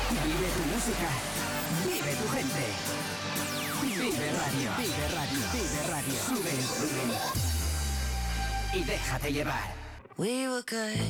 Vive tu música. Vive tu gente. Vive Radio. Vive Radio. Vive Radio. Sube el volumen. Y déjate llevar. We were good,